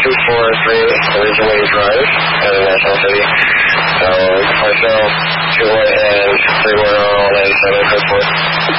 243 Ridgeway Drive, National City. Myself, 2 and 310 and 7 code 4.